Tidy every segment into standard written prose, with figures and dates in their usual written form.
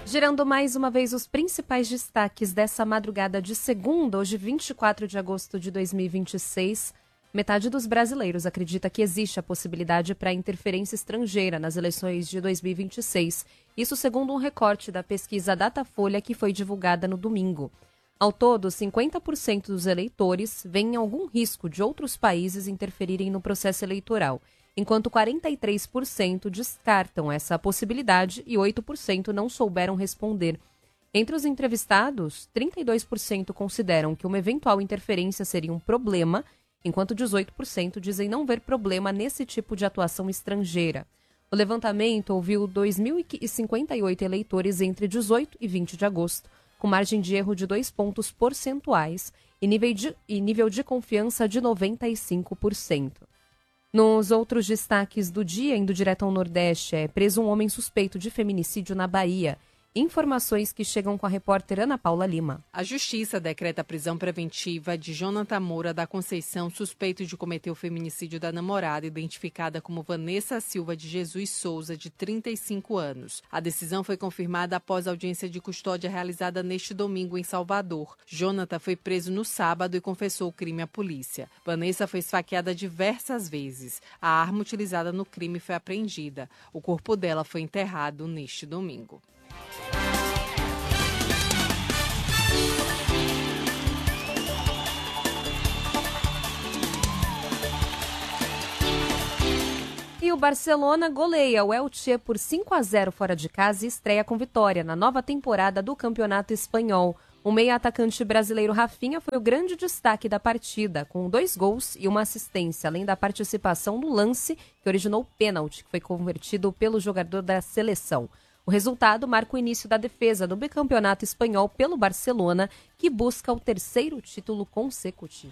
Gerando mais uma vez os principais destaques dessa madrugada de segunda, hoje 24 de agosto de 2026, metade dos brasileiros acredita que existe a possibilidade para interferência estrangeira nas eleições de 2026. Isso segundo um recorte da pesquisa Datafolha que foi divulgada no domingo. Ao todo, 50% dos eleitores veem algum risco de outros países interferirem no processo eleitoral, enquanto 43% descartam essa possibilidade e 8% não souberam responder. Entre os entrevistados, 32% consideram que uma eventual interferência seria um problema, enquanto 18% dizem não ver problema nesse tipo de atuação estrangeira. O levantamento ouviu 2.058 eleitores entre 18 e 20 de agosto, com margem de erro de 2 pontos percentuais e nível de confiança de 95%. Nos outros destaques do dia, indo direto ao Nordeste, é preso um homem suspeito de feminicídio na Bahia. Informações que chegam com a repórter Ana Paula Lima. A Justiça decreta a prisão preventiva de Jonathan Moura da Conceição, suspeito de cometer o feminicídio da namorada, identificada como Vanessa Silva de Jesus Souza, de 35 anos. A decisão foi confirmada após a audiência de custódia realizada neste domingo em Salvador. Jonathan foi preso no sábado e confessou o crime à polícia. Vanessa foi esfaqueada diversas vezes. A arma utilizada no crime foi apreendida. O corpo dela foi enterrado neste domingo. E o Barcelona goleia o Elche por 5-0 fora de casa e estreia com vitória na nova temporada do Campeonato Espanhol. O meia-atacante brasileiro Rafinha foi o grande destaque da partida, com 2 gols e uma assistência, além da participação no lance que originou o pênalti, que foi convertido pelo jogador da seleção. O resultado marca o início da defesa do bicampeonato espanhol pelo Barcelona, que busca o 3º título consecutivo.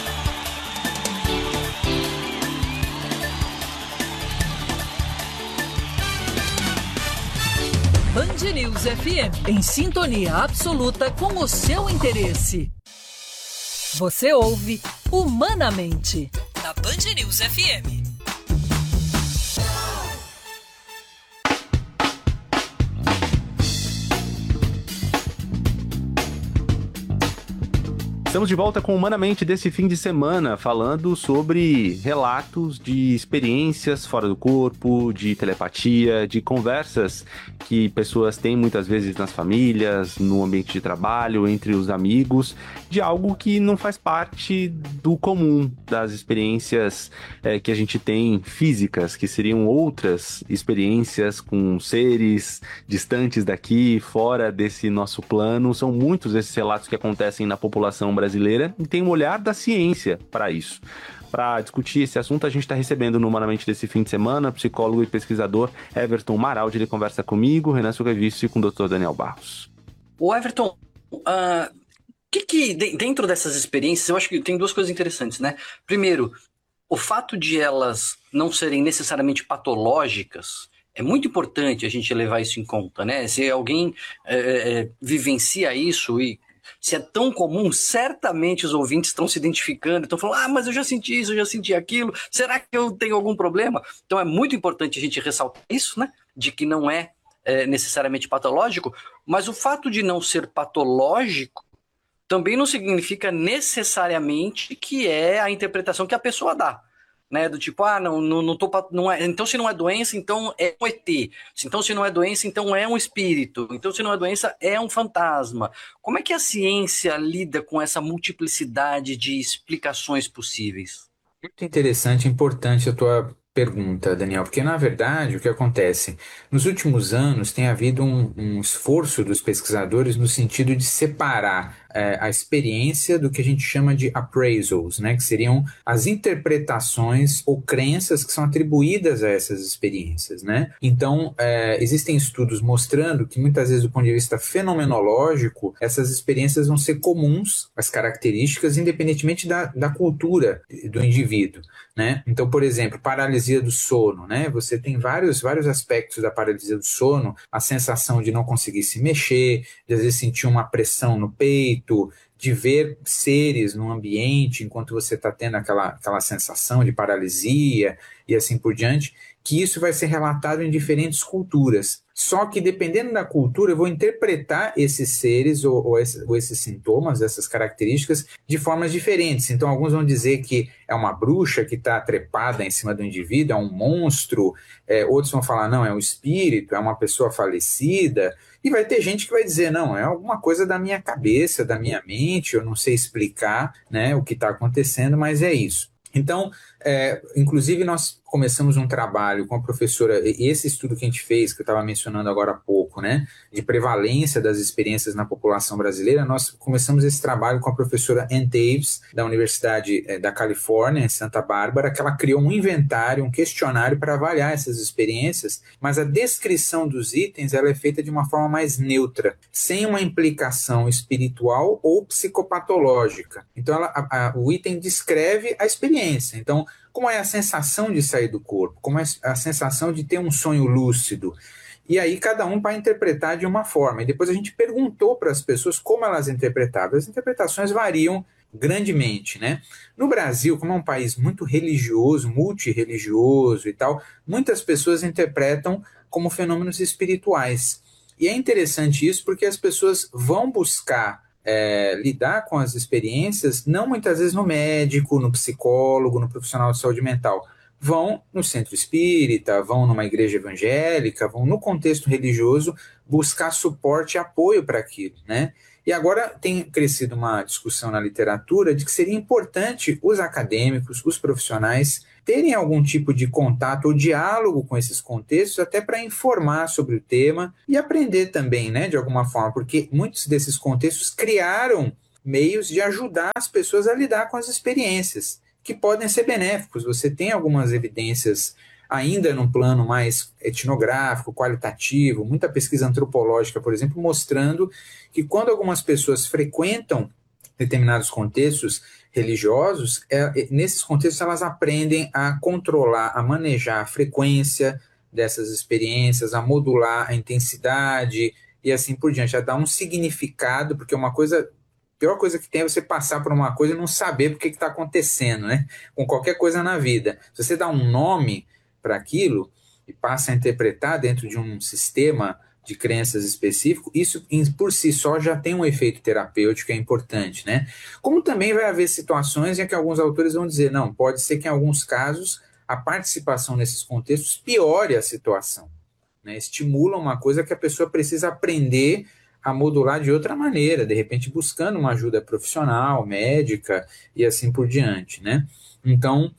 Band News FM, em sintonia absoluta com o seu interesse. Você ouve Humanamente, na Band News FM. Estamos de volta com Humanamente desse fim de semana, falando sobre relatos de experiências fora do corpo, de telepatia, de conversas que pessoas têm muitas vezes nas famílias, no ambiente de trabalho, entre os amigos, de algo que não faz parte do comum das experiências que a gente tem físicas, que seriam outras experiências com seres distantes daqui, fora desse nosso plano. São muitos esses relatos que acontecem na população brasileira e tem um olhar da ciência para isso. Para discutir esse assunto, a gente está recebendo no Humanamente desse fim de semana psicólogo e pesquisador Everton Maraldi. Ele conversa comigo, Renan Sugavici e com o Dr. Daniel Barros. O Everton, dentro dessas experiências, eu acho que tem 2 coisas interessantes, né? Primeiro, o fato de elas não serem necessariamente patológicas, é muito importante a gente levar isso em conta, né? Se alguém vivencia isso e se é tão comum, certamente os ouvintes estão se identificando, estão falando, mas eu já senti isso, eu já senti aquilo, será que eu tenho algum problema? Então é muito importante a gente ressaltar isso, né? De que não é necessariamente patológico, mas o fato de não ser patológico também não significa necessariamente que é a interpretação que a pessoa dá. Né, do tipo, não é, então se não é doença, então é um ET. Então se não é doença, então é um espírito. Então se não é doença, é um fantasma. Como é que a ciência lida com essa multiplicidade de explicações possíveis? Muito interessante e importante a tua pergunta, Daniel, porque na verdade o que acontece? Nos últimos anos tem havido um esforço dos pesquisadores no sentido de separar a experiência do que a gente chama de appraisals, né, que seriam as interpretações ou crenças que são atribuídas a essas experiências, né? Então, existem estudos mostrando que muitas vezes do ponto de vista fenomenológico, essas experiências vão ser comuns, as características, independentemente da cultura do indivíduo, né? Então, por exemplo, paralisia do sono, né? Você tem vários aspectos da paralisia do sono, a sensação de não conseguir se mexer, de às vezes sentir uma pressão no peito, de ver seres no ambiente enquanto você está tendo aquela sensação de paralisia e assim por diante. que isso vai ser relatado em diferentes culturas. Só que, dependendo da cultura, eu vou interpretar esses seres ou esses sintomas, essas características, de formas diferentes. Então, alguns vão dizer que é uma bruxa que está trepada em cima do indivíduo, é um monstro. Outros vão falar, não, é um espírito, é uma pessoa falecida. E vai ter gente que vai dizer, não, é alguma coisa da minha cabeça, da minha mente, eu não sei explicar, né, o que está acontecendo, mas é isso. Então, inclusive nós começamos um trabalho com a professora, esse estudo que a gente fez, que eu estava mencionando agora há pouco, né, de prevalência das experiências na população brasileira, nós começamos esse trabalho com a professora Ann Davis, da Universidade da Califórnia, em Santa Bárbara, que ela criou um inventário, um questionário para avaliar essas experiências, mas a descrição dos itens ela é feita de uma forma mais neutra, sem uma implicação espiritual ou psicopatológica. Então, o item descreve a experiência. Então, como é a sensação de sair do corpo, como é a sensação de ter um sonho lúcido. E aí cada um vai interpretar de uma forma. E depois a gente perguntou para as pessoas como elas interpretavam. As interpretações variam grandemente, né? No Brasil, como é um país muito religioso, multirreligioso e tal, muitas pessoas interpretam como fenômenos espirituais. E é interessante isso porque as pessoas vão buscar lidar com as experiências, não muitas vezes no médico, no psicólogo, no profissional de saúde mental. Vão no centro espírita, vão numa igreja evangélica, vão no contexto religioso buscar suporte e apoio para aquilo, né? E agora tem crescido uma discussão na literatura de que seria importante os acadêmicos, os profissionais, terem algum tipo de contato ou diálogo com esses contextos, até para informar sobre o tema e aprender também, né, de alguma forma, porque muitos desses contextos criaram meios de ajudar as pessoas a lidar com as experiências, que podem ser benéficos. Você tem algumas evidências ainda num plano mais etnográfico, qualitativo, muita pesquisa antropológica, por exemplo, mostrando que quando algumas pessoas frequentam determinados contextos religiosos, nesses contextos elas aprendem a controlar, a manejar a frequência dessas experiências, a modular a intensidade e assim por diante, a dar um significado, porque a pior coisa que tem é você passar por uma coisa e não saber por que está acontecendo, né? Com qualquer coisa na vida. Se você dá um nome para aquilo e passa a interpretar dentro de um sistema de crenças específico, isso por si só já tem um efeito terapêutico que é importante, né? Como também vai haver situações em que alguns autores vão dizer, não, pode ser que em alguns casos a participação nesses contextos piore a situação, né? Estimula uma coisa que a pessoa precisa aprender a modular de outra maneira, de repente buscando uma ajuda profissional, médica e assim por diante, né? Então,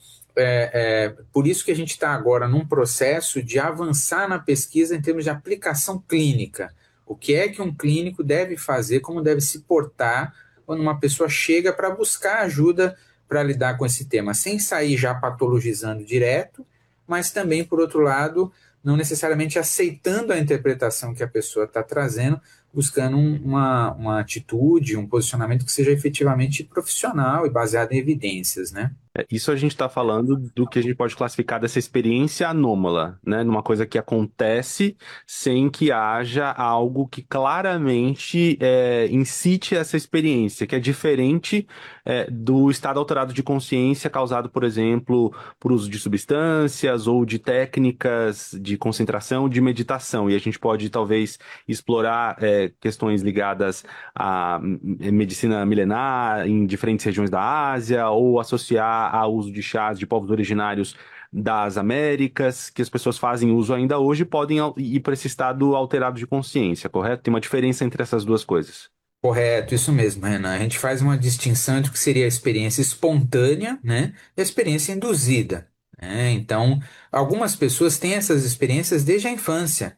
por isso que a gente está agora num processo de avançar na pesquisa em termos de aplicação clínica. O que é que um clínico deve fazer, como deve se portar quando uma pessoa chega para buscar ajuda para lidar com esse tema, sem sair já patologizando direto, mas também, por outro lado, não necessariamente aceitando a interpretação que a pessoa está trazendo, buscando uma atitude, um posicionamento que seja efetivamente profissional e baseado em evidências, né? Isso a gente está falando do que a gente pode classificar dessa experiência anômala, né? Numa coisa que acontece sem que haja algo que claramente incite essa experiência, que é diferente do estado alterado de consciência causado, por exemplo, por uso de substâncias ou de técnicas de concentração, de meditação. E a gente pode, talvez, explorar questões ligadas à medicina milenar em diferentes regiões da Ásia ou associar ao uso de chás de povos originários das Américas, que as pessoas fazem uso ainda hoje, podem ir para esse estado alterado de consciência, correto? Tem uma diferença entre essas duas coisas. Correto, isso mesmo, Renan. A gente faz uma distinção entre o que seria a experiência espontânea, né, e a experiência induzida, né? Então, algumas pessoas têm essas experiências desde a infância.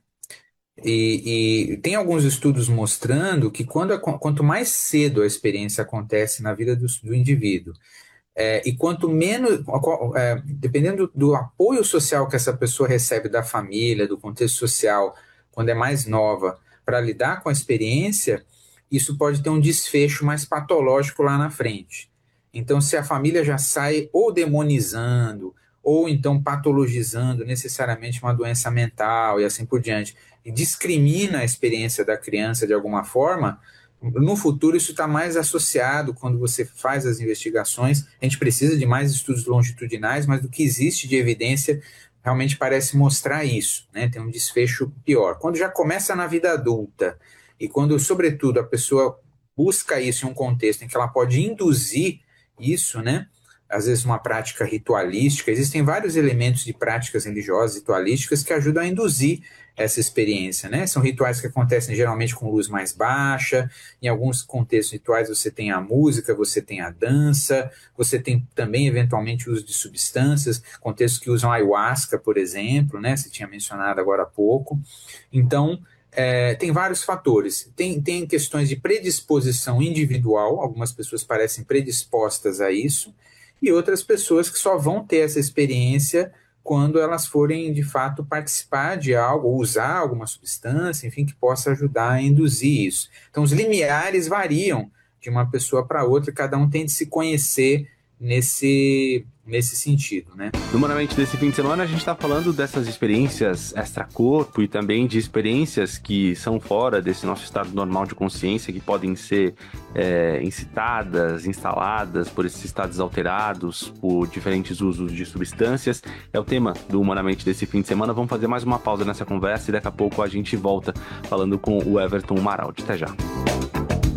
E tem alguns estudos mostrando que quanto mais cedo a experiência acontece na vida do indivíduo, e quanto menos, dependendo do apoio social que essa pessoa recebe da família, do contexto social, quando é mais nova, para lidar com a experiência, isso pode ter um desfecho mais patológico lá na frente. Então, se a família já sai ou demonizando, ou então patologizando necessariamente uma doença mental e assim por diante, e discrimina a experiência da criança de alguma forma, no futuro isso está mais associado quando você faz as investigações. A gente precisa de mais estudos longitudinais, mas do que existe de evidência realmente parece mostrar isso, né? Tem um desfecho pior. Quando já começa na vida adulta e quando, sobretudo, a pessoa busca isso em um contexto em que ela pode induzir isso, né? Às vezes uma prática ritualística, existem vários elementos de práticas religiosas ritualísticas que ajudam a induzir essa experiência, né? São rituais que acontecem geralmente com luz mais baixa, em alguns contextos rituais você tem a música, você tem a dança, você tem também eventualmente o uso de substâncias, contextos que usam ayahuasca, por exemplo, né? Você tinha mencionado agora há pouco. Então, tem vários fatores. Tem questões de predisposição individual, algumas pessoas parecem predispostas a isso, e outras pessoas que só vão ter essa experiência quando elas forem, de fato, participar de algo, ou usar alguma substância, enfim, que possa ajudar a induzir isso. Então, os limiares variam de uma pessoa para outra, e cada um tem de se conhecer nesse sentido, né? No Humanamente desse fim de semana, a gente está falando dessas experiências extracorpo e também de experiências que são fora desse nosso estado normal de consciência, que podem ser incitadas, instaladas por esses estados alterados, por diferentes usos de substâncias. É o tema do Humanamente desse fim de semana. Vamos fazer mais uma pausa nessa conversa e daqui a pouco a gente volta falando com o Everton Maraldi. Até já.